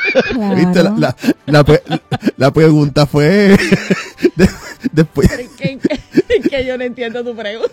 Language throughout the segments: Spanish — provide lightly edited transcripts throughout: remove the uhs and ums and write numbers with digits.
Claro. ¿Viste? La pregunta fue después. Que yo no entiendo tu pregunta.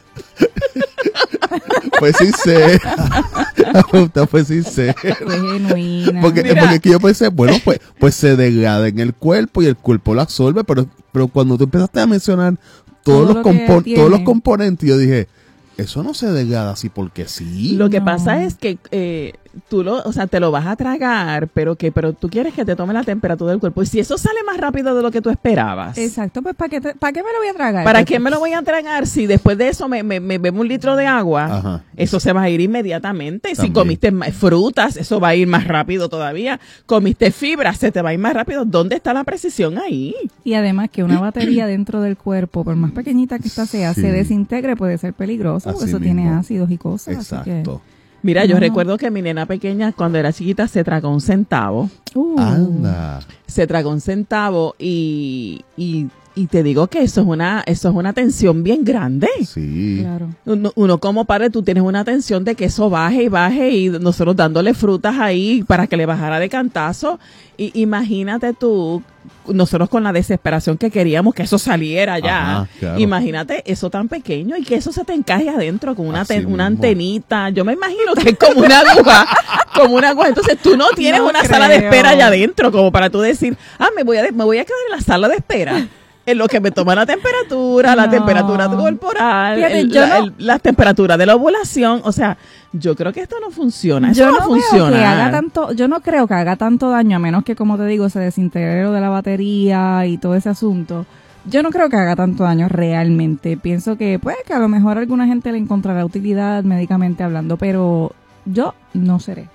Fue sincera. La pregunta fue sincera. Fue genuina. Porque es que yo pensé, bueno, pues se degrada en el cuerpo y el cuerpo lo absorbe, pero cuando tú empezaste a mencionar todos los componentes, yo dije, eso no se degrada así porque sí. Lo que pasa es que te lo vas a tragar, pero tú quieres que te tome la temperatura del cuerpo. Y si eso sale más rápido de lo que tú esperabas. Exacto, pues ¿para qué me lo voy a tragar? ¿Para qué me lo voy a tragar si después de eso me bebo un litro de agua? Ajá. Eso se va a ir inmediatamente. También. Si comiste frutas, eso va a ir más rápido todavía. Comiste fibras, se te va a ir más rápido. ¿Dónde está la precisión ahí? Y además que una batería dentro del cuerpo, por más pequeñita que esta sea, Sí. se desintegre, puede ser peligroso, porque Así eso mismo. tiene ácidos y cosas. Exacto. Así que, Mira, yo No. recuerdo que mi nena pequeña, cuando era chiquita, se tragó un centavo. Anda. Se tragó un centavo y te digo que eso es una tensión bien grande. Sí. Claro. Uno como padre, tú tienes una tensión de que eso baje y nosotros dándole frutas ahí para que le bajara de cantazo. Y imagínate tú, nosotros con la desesperación que queríamos que eso saliera ya. Ajá, claro. Imagínate eso tan pequeño y que eso se te encaje adentro con una Así mismo. antenita. Yo me imagino que es como una aguja, como una aguja. Entonces tú no tienes No una creo. sala de espera allá adentro como para tú decir, me voy a quedar en la sala de espera. En lo que me toma la temperatura, la No. temperatura corporal, Fíjate, la temperatura de la ovulación. O sea, yo creo que esto no funciona. Eso Yo no no va a creo funcionar. que haga tanto, yo no creo que haga tanto daño, a menos que, como te digo, se desintegre lo de la batería y todo ese asunto. Yo no creo que haga tanto daño realmente. Pienso que, pues, que a lo mejor a alguna gente le encontrará utilidad médicamente hablando, pero yo no seré.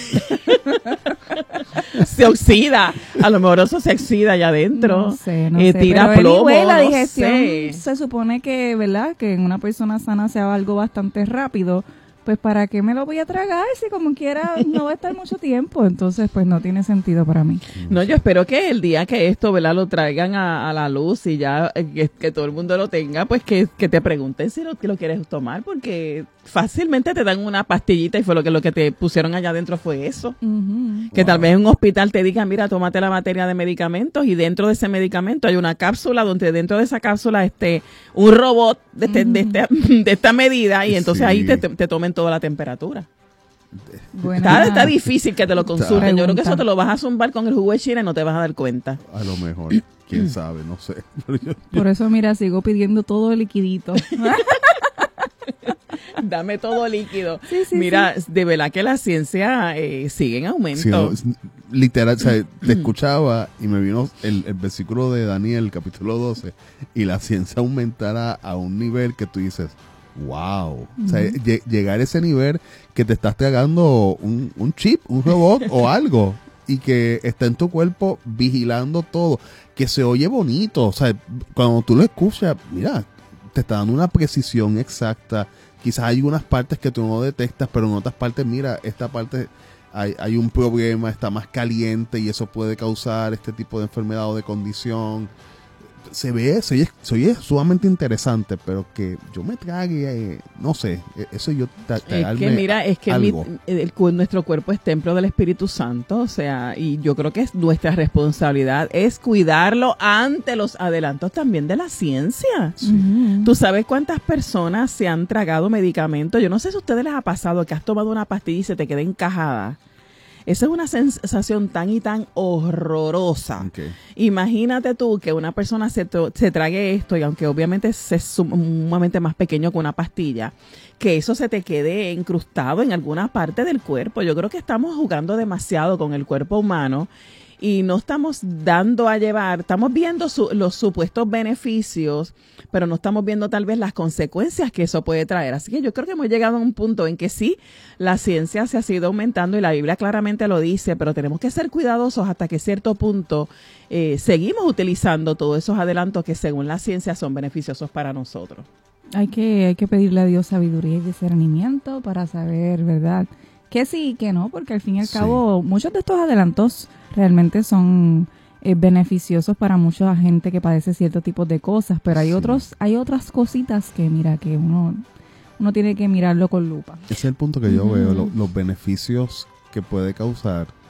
Se oxida. A lo mejor eso se oxida allá adentro. No sé. Tira Pero plomo, anyway, la no digestión sé. se supone que, ¿verdad? Que en una persona sana sea algo bastante rápido. Pues ¿para qué me lo voy a tragar si como quiera no va a estar mucho tiempo? Entonces, pues no tiene sentido para mí. No, yo espero que el día que esto, ¿verdad?, lo traigan a la luz y ya que todo el mundo lo tenga, pues que te pregunten si lo quieres tomar, porque fácilmente te dan una pastillita y fue lo que te pusieron allá adentro fue eso. Ujú. Que tal vez en un hospital te digan, mira, tómate la batería de medicamentos y dentro de ese medicamento hay una cápsula donde dentro de esa cápsula esté un robot de esta medida y entonces Sí. ahí te tomen toda la temperatura. Buena Está difícil que te lo consulten. pregunta. Yo creo que eso te lo vas a zumbar con el jugo de China y no te vas a dar cuenta. A lo mejor. Quién sabe, no sé. Pero Por eso, mira, sigo pidiendo todo el liquidito. Dame todo líquido. Sí, sí, Mira, de verdad que la ciencia sigue en aumento. sí, literal, o sea, te escuchaba y me vino el versículo de Daniel, capítulo 12, y la ciencia aumentará a un nivel que tú dices, wow. O sea, llegar a ese nivel que te estás tragando un chip, un robot o algo, y que está en tu cuerpo vigilando todo, que se oye bonito. O sea, cuando tú lo escuchas, mira, te está dando una precisión exacta. Quizás hay unas partes que tú no detectas, pero en otras partes, mira, esta parte hay un problema, está más caliente y eso puede causar este tipo de enfermedad o de condición. Se oye sumamente interesante, pero que yo me trague, no sé, eso yo Es que mira, es que algo. nuestro cuerpo es templo del Espíritu Santo, o sea, y yo creo que es nuestra responsabilidad es cuidarlo ante los adelantos también de la ciencia. Ujú. ¿Tú sabes cuántas personas se han tragado medicamentos? Yo no sé si a ustedes les ha pasado que has tomado una pastilla y se te queda encajada. Esa es una sensación tan y tan horrorosa. Okay. Imagínate tú que una persona se trague esto, y aunque obviamente es sumamente más pequeño que una pastilla, que eso se te quede incrustado en alguna parte del cuerpo. Yo creo que estamos jugando demasiado con el cuerpo humano y no estamos dando a llevar, estamos viendo los supuestos beneficios, pero no estamos viendo tal vez las consecuencias que eso puede traer. Así que yo creo que hemos llegado a un punto en que sí, la ciencia se ha ido aumentando y la Biblia claramente lo dice, pero tenemos que ser cuidadosos hasta que cierto punto seguimos utilizando todos esos adelantos que según la ciencia son beneficiosos para nosotros. Hay que pedirle a Dios sabiduría y discernimiento para saber, ¿verdad? Que sí y que no, porque al fin y al Sí. cabo muchos de estos adelantos realmente son beneficiosos para mucha gente que padece ciertos tipos de cosas, pero hay Sí. hay otras cositas que mira que uno tiene que mirarlo con lupa. Ese es el punto que yo veo, los beneficios que puede causar